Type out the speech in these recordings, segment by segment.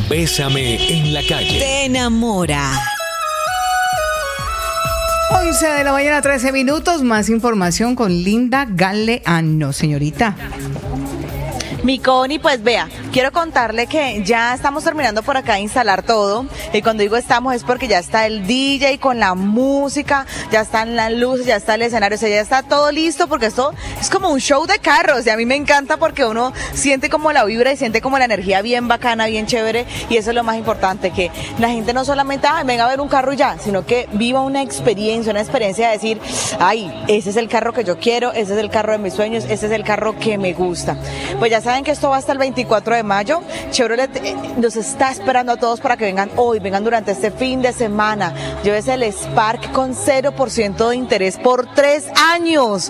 Bésame en la calle. Te enamora. 11 de la mañana, 13 minutos. Más información con Linda Galeano, señorita. Mi Connie, pues vea, quiero contarle que ya estamos terminando por acá de instalar todo. Y cuando digo estamos es porque ya está el DJ con la música, ya están las luces, ya está el escenario, o sea, ya está todo listo porque esto es como un show de carros. Y a mí me encanta porque uno siente como la vibra y siente como la energía bien bacana, bien chévere. Y eso es lo más importante, que la gente no solamente venga a ver un carro y ya, sino que viva una experiencia de decir, ay, ese es el carro que yo quiero, ese es el carro de mis sueños, ese es el carro que me gusta. Pues ya saben que esto va hasta el 24 de mayo. Chevrolet nos está esperando a todos para que vengan hoy, vengan durante este fin de semana. Llévese el Spark con 0% de interés por 3 años.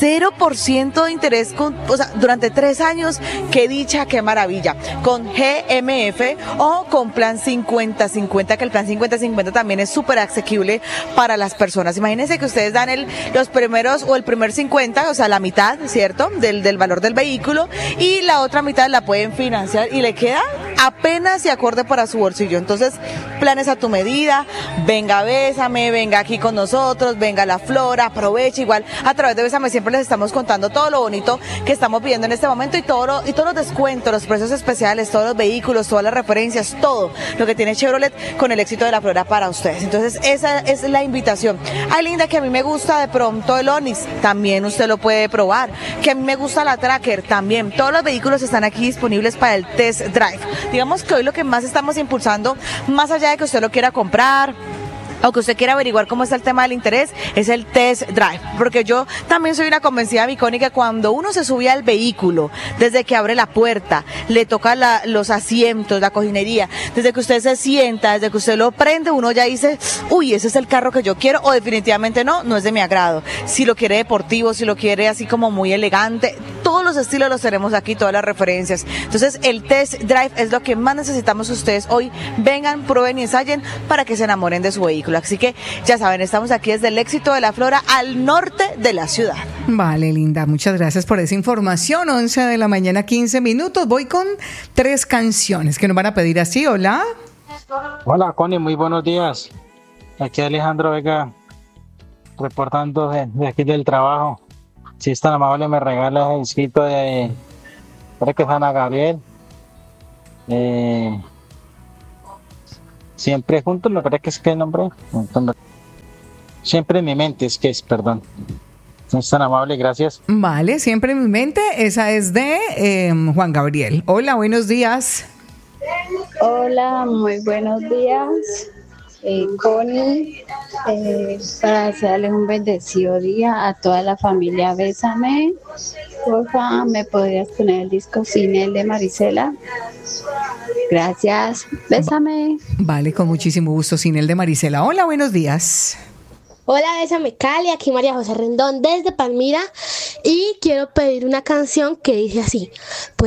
0% de interés durante 3 años. Qué dicha, qué maravilla. Con GMF o con plan 50-50, que el plan 50-50 también es súper asequible para las personas. Imagínense que ustedes dan los primeros o el primer 50, o sea, la mitad, ¿cierto? Del valor del vehículo, y la otra mitad la pueden financiar y le queda apenas y acorde para su bolsillo. Entonces, planes a tu medida, venga, bésame, venga aquí con nosotros, venga La Flora, aproveche. Igual a través de Bésame siempre les estamos contando todo lo bonito que estamos viviendo en este momento y todos los descuentos, los precios especiales, todos los vehículos, todas las referencias, todo lo que tiene Chevrolet con el éxito de La Flora para ustedes. Entonces, esa es la invitación. Ay, Linda, que a mí me gusta de pronto el Onix, también usted lo puede probar. Que a mí me gusta la Tracker, también. Todos los vehículos están aquí disponibles para el test drive. Digamos que hoy lo que más estamos impulsando, más allá de que usted lo quiera comprar o que usted quiera averiguar cómo está el tema del interés, es el test drive, porque yo también soy una convencida, mi Connie, que cuando uno se sube al vehículo, desde que abre la puerta, le toca los asientos, la cojinería, desde que usted se sienta, desde que usted lo prende, uno ya dice, uy, ese es el carro que yo quiero, o definitivamente no es de mi agrado. Si lo quiere deportivo, si lo quiere así como muy elegante, todos los estilos los tenemos aquí, todas las referencias. Entonces, el test drive es lo que más necesitamos ustedes hoy. Vengan, prueben y ensayen para que se enamoren de su vehículo. Así que ya saben, estamos aquí desde el éxito de La Flora al norte de la ciudad. Vale, Linda, muchas gracias por esa información. 11 de la mañana, 15 minutos. Voy con 3 canciones que nos van a pedir así. Hola. Hola, Connie, muy buenos días. Aquí Alejandro Vega, reportando de aquí del trabajo. Si es tan amable, me regala el disquito de, creo que es Ana Gabriel. Siempre juntos, me parece que es que el nombre. Siempre en mi mente, perdón. No es tan amable, gracias. Vale, siempre en mi mente. Esa es de Juan Gabriel. Hola, buenos días. Hola, muy buenos días. Connie, para hacerles un bendecido día a toda la familia Bésame. Porfa, ¿me podrías poner el disco Cine de Marisela? Gracias, Bésame. Vale, con muchísimo gusto, Cine de Marisela. Hola, buenos días. Hola, Bésame Cali, aquí María José Rendón desde Palmira y quiero pedir una canción que dice así.